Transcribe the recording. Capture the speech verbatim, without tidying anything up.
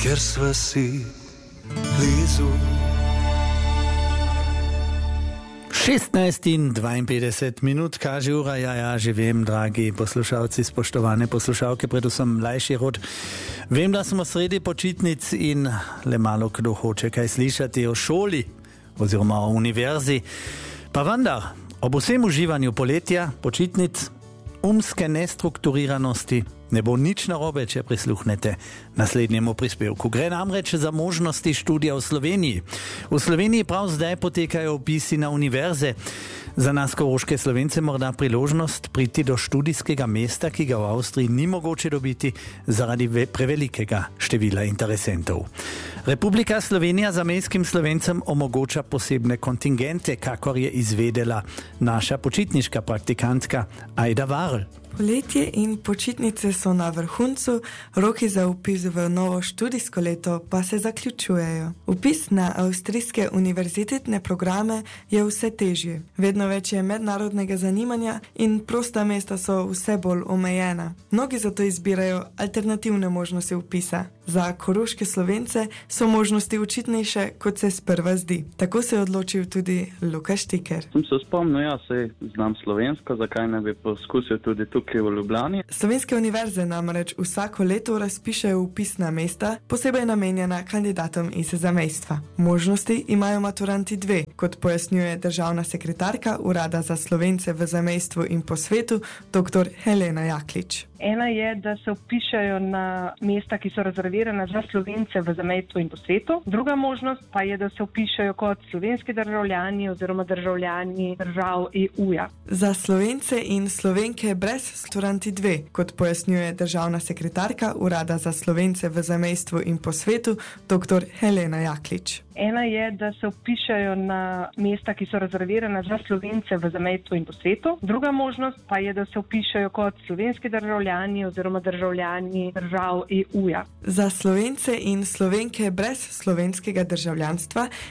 ker sva si blizu. šestnajst in dvainpäťdesiat minút kaže ura, ja, ja, že viem, dragi poslušalci, spoštovane poslušalke, predvsem mlajší rod. Viem, da smo sredi počitnic in le malo kdo hoče kaj slišati o šoli oziroma o univerzi. Pa vendar, ob vsem uživanju poletja, počitnic, umske nestrukturiranosti ne bo nič narobe, če prisluhnete naslednjemu prispevku. Gre namreč za možnosti študija v Sloveniji. V Sloveniji prav zdaj potekajo vpisi na univerze. Za nas koroške Slovence morda priložnost priti do študijskega mesta, ki ga v Avstriji ni mogoče dobiti zaradi prevelikega števila interesentov. Republika Slovenija zamejskim Slovencem omogoča posebne kontingente, kakor je izvedela naša počitniška praktikantka Ajda Varl. Poletje in počitnice so na vrhuncu, roki za vpis v novo študijsko leto pa se zaključujejo. Vpis na avstrijske univerzitetne programe je vse težji. Vedno več je mednarodnega zanimanja in prosta mesta so vse bolj omejena. Mnogi zato izbirajo alternativne možnosti vpisa. Za koroške Slovence so možnosti očitnejše, kot se sprva zdi. Tako se je odločil tudi Luka Štiker. Sem se spomnil, ja, sej znam slovensko, zakaj ne bi poskusil tudi tukaj v Ljubljani. Slovenske univerze namreč vsako leto razpišejo vpisna mesta, posebej namenjena kandidatom iz zamejstva. Možnosti imajo maturanti dve, kot pojasnjuje državna sekretarka Urada za Slovence v zamejstvu in po svetu, dr. Helena Jaklič. Ena je, da se vpišajo na mesta, ki so rezervirana za Slovence v zamejstvu in po svetu. Druga možnost pa je, da se vpišajo kot slovenski državljani oziroma državljani držav E U-ja. Za Slovence in Slovenke brez maturanti dve, kot pojasnjuje državna sekretarka Urada za Slovence v zamejstvu in po svetu, dr. Helena Jaklič. Ena je, da se vpišajo na mesta, ki so rezervirana za Slovence v zamejstvu in po svetu. Druga možnost pa je, da se vpišajo kot slovenski državljani oziroma državljani držav E U-ja. Za Slovence in Slovenke brez slovenskega državljanstva